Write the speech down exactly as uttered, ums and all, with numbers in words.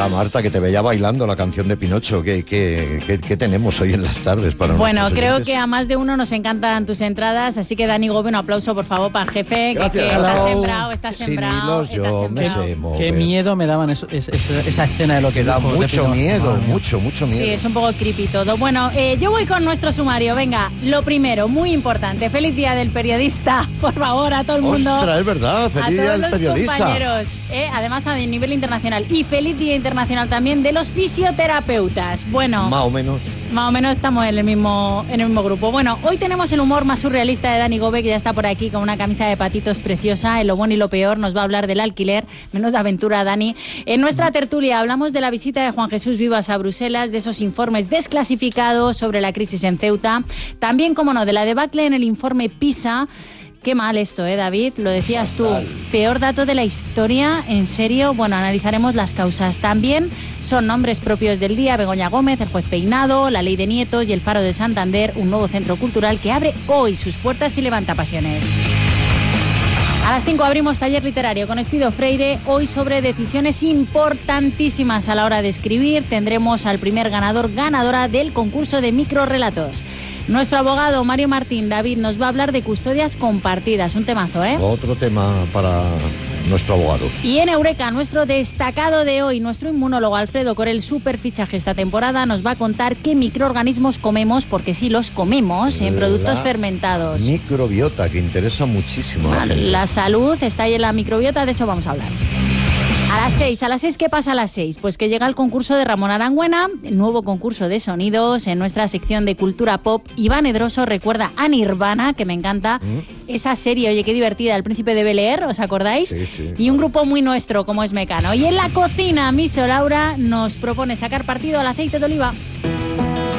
Hola Marta, que te veía bailando la canción de Pinocho. ¿Qué, qué, qué, qué tenemos hoy en las tardes para Bueno, creo oyentes? que a más de uno nos encantan tus entradas, así que Dani Gobe, un aplauso por favor para el jefe, que, que está sembrado, está sembrado, Sin hilos, está yo sembrado. me sé mover. Qué miedo me daban eso, es, es, esa escena de lo Que da mucho miedo, mucho, mucho miedo. Sí, es un poco creepy todo. Bueno, eh, yo voy con nuestro sumario. Venga, lo primero, muy importante. Feliz Día del Periodista, por favor, a todo el mundo. Ostras, es verdad, feliz Día del Periodista. A todos los compañeros, eh, además a nivel internacional. Y feliz Día Internacional también de los fisioterapeutas. Bueno, más o menos. Más o menos estamos en el mismo en el mismo grupo. Bueno, hoy tenemos el humor más surrealista de Dani Gobe, que ya está por aquí con una camisa de patitos preciosa. En lo bueno y lo peor nos va a hablar del alquiler. Menuda aventura, Dani. En nuestra tertulia hablamos de la visita de Juan Jesús Vivas a Bruselas, de esos informes desclasificados sobre la crisis en Ceuta. También, como no, de la debacle en el informe PISA. Qué mal esto, ¿eh, David? Lo decías tú. Peor dato de la historia, en serio. Bueno, analizaremos las causas. También son nombres propios del día: Begoña Gómez, el juez Peinado, la Ley de Nietos y el Faro de Santander, un nuevo centro cultural que abre hoy sus puertas y levanta pasiones. A las cinco abrimos taller literario con Espido Freire, hoy sobre decisiones importantísimas a la hora de escribir. Tendremos al primer ganador, ganadora del concurso de microrelatos. Nuestro abogado Mario Martín, David, nos va a hablar de custodias compartidas, un temazo, ¿eh? Otro tema para nuestro abogado. Y en Eureka, nuestro destacado de hoy, nuestro inmunólogo Alfredo Corel, super fichaje esta temporada, nos va a contar qué microorganismos comemos, porque sí los comemos en productos La fermentados. Microbiota, que interesa muchísimo. La, la salud está ahí en la microbiota, de eso vamos a hablar. A las seis, a las seis, ¿qué pasa a las seis? Pues que llega el concurso de Ramón Arangüena, el nuevo concurso de sonidos. En nuestra sección de cultura pop, Iván Edroso recuerda a Nirvana, que me encanta, ¿Mm? esa serie, oye, qué divertida, El Príncipe de Bel-Air, ¿os acordáis? Sí, sí. Y un grupo muy nuestro, como es Mecano. Y en la cocina, Miso Laura nos propone sacar partido al aceite de oliva.